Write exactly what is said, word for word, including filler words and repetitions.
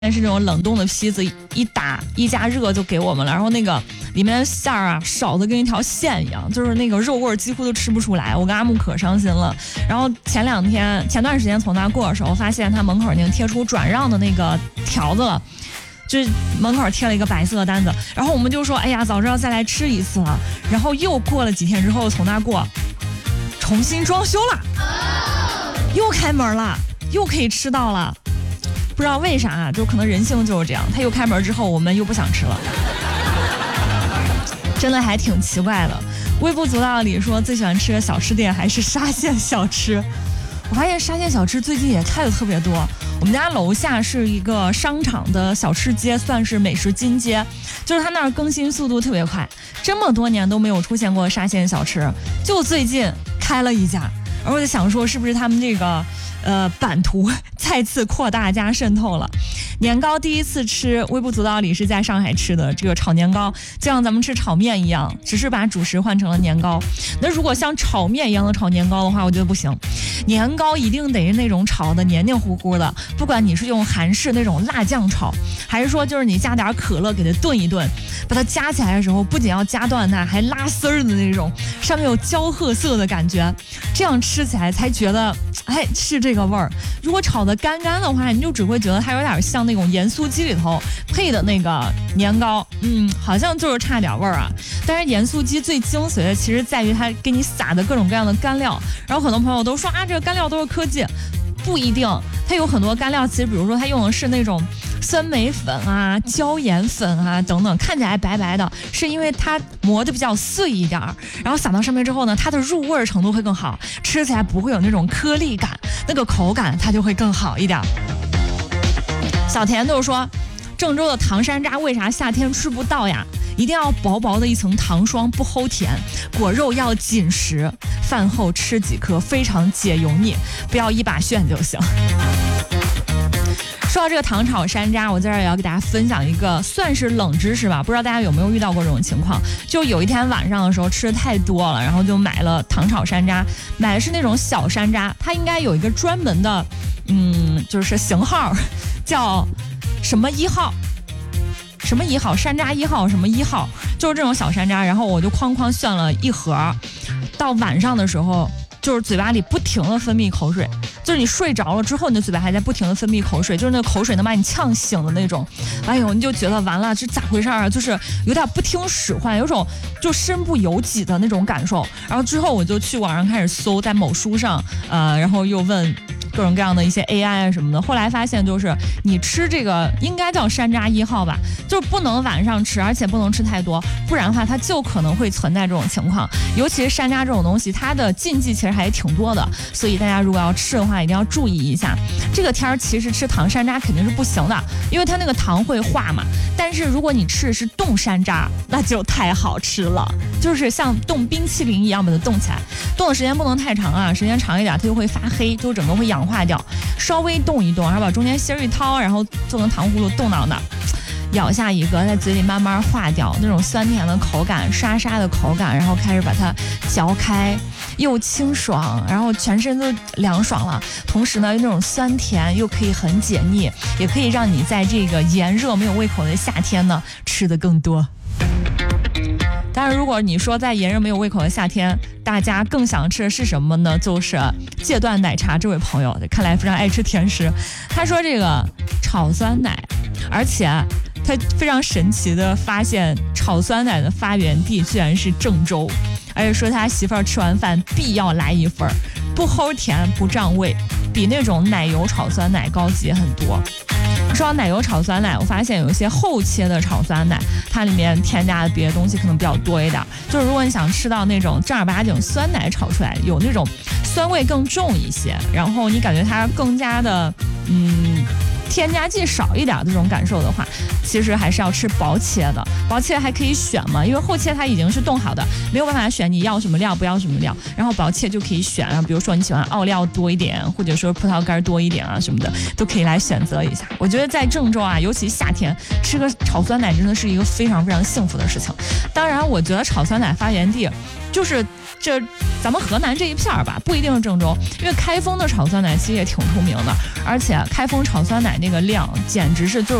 是这种冷冻的坯子，一打一加热就给我们了，然后那个里面的馅儿啊少的跟一条线一样，就是那个肉味几乎都吃不出来，我跟阿木可伤心了。然后前两天前段时间从那过的时候，发现他门口已经贴出转让的那个条子了，就是门口贴了一个白色的单子，然后我们就说哎呀早知道再来吃一次了。然后又过了几天之后从那过，重新装修了，又开门了，又可以吃到了。不知道为啥，就可能人性就是这样，他又开门之后我们又不想吃了，真的还挺奇怪的。微不足道里说最喜欢吃的小吃店还是沙县小吃，我发现沙县小吃最近也开的特别多。我们家楼下是一个商场的小吃街，算是美食金街，就是它那儿更新速度特别快，这么多年都没有出现过沙县小吃，就最近开了一家，而我就想说是不是他们这个呃版图再次扩大加渗透了。年糕第一次吃，微不足道里是在上海吃的这个炒年糕，就像咱们吃炒面一样，只是把主食换成了年糕。那如果像炒面一样的炒年糕的话，我觉得不行，年糕一定得是那种炒的黏黏糊糊的，不管你是用韩式那种辣酱炒，还是说就是你加点可乐给它炖一炖，把它夹起来的时候不仅要夹断它，还拉丝儿的那种，上面有焦褐色的感觉，这样吃起来才觉得哎是这个味儿。如果炒的干干的话，你就只会觉得它有点像那种盐酥鸡里头配的那个年糕，嗯，好像就是差点味儿啊。但是盐酥鸡最精髓的其实在于它给你撒的各种各样的干料，然后很多朋友都说啊这个干料都是科技，不一定，它有很多干料其实比如说它用的是那种酸梅粉啊、椒盐粉啊等等，看起来白白的，是因为它磨的比较碎一点，然后撒到上面之后呢，它的入味程度会更好，吃起来不会有那种颗粒感，那个口感它就会更好一点。小田就是说，郑州的糖山楂为啥夏天吃不到呀？一定要薄薄的一层糖霜，不齁甜，果肉要紧实，饭后吃几颗非常解油腻，不要一把炫就行。说到这个糖炒山楂，我在这儿也要给大家分享一个算是冷知识吧，不知道大家有没有遇到过这种情况。就有一天晚上的时候吃的太多了，然后就买了糖炒山楂，买的是那种小山楂，它应该有一个专门的嗯就是型号，叫什么一号什么一号山楂一号什么一号，就是这种小山楂，然后我就哐哐炫了一盒，到晚上的时候就是嘴巴里不停的分泌口水，就是你睡着了之后你的嘴巴还在不停的分泌口水，就是那口水能把你呛醒的那种。哎呦，你就觉得完了，这咋回事啊？就是有点不听使唤，有种就身不由己的那种感受。然后之后我就去网上开始搜，在某书上呃然后又问各种各样的一些 A I 啊什么的，后来发现就是你吃这个应该叫山楂一号吧，就是不能晚上吃，而且不能吃太多，不然的话它就可能会存在这种情况。尤其是山楂这种东西，它的禁忌其实还挺多的，所以大家如果要吃的话一定要注意一下。这个天儿其实吃糖山楂肯定是不行的，因为它那个糖会化嘛，但是如果你吃的是冻山楂，那就太好吃了，就是像冻冰淇淋一样把它冻起来，冻的时间不能太长啊，时间长一点它就会发黑，就整个会氧化掉，稍微冻一冻，然后把中间芯儿一掏，然后做成糖葫芦冻到那儿，咬下一个，在嘴里慢慢化掉那种酸甜的口感，沙沙的口感，然后开始把它嚼开，又清爽，然后全身都凉爽了，同时呢那种酸甜又可以很解腻，也可以让你在这个炎热没有胃口的夏天呢吃得更多。但是如果你说在炎热没有胃口的夏天，大家更想吃的是什么呢？就是戒断奶茶这位朋友看来非常爱吃甜食，他说这个炒酸奶，而且他非常神奇的发现炒酸奶的发源地居然是郑州，而且说他媳妇儿吃完饭必要来一份，不齁甜不胀胃，比那种奶油炒酸奶高级很多。说到奶油炒酸奶，我发现有一些后切的炒酸奶，它里面添加的别的东西可能比较多一点，就是如果你想吃到那种正儿八经酸奶炒出来有那种酸味更重一些，然后你感觉它更加的嗯添加剂少一点的这种感受的话，其实还是要吃薄切的。薄切还可以选嘛，因为后切它已经是冻好的，没有办法选你要什么料不要什么料，然后薄切就可以选啊，比如说你喜欢奥料多一点，或者说葡萄干多一点啊什么的，都可以来选择一下。我觉得在郑州啊，尤其夏天吃个炒酸奶真的是一个非常非常幸福的事情。当然我觉得炒酸奶发源地就是这咱们河南这一片儿吧，不一定是郑州，因为开封的炒酸奶其实也挺出名的，而且开封炒酸奶那个量简直是就